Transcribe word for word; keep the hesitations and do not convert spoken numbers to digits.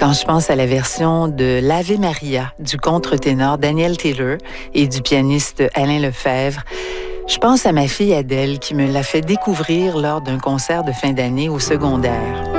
Quand je pense à la version de l'Ave Maria du contre-ténor Daniel Taylor et du pianiste Alain Lefebvre, je pense à ma fille Adèle qui me l'a fait découvrir lors d'un concert de fin d'année au secondaire.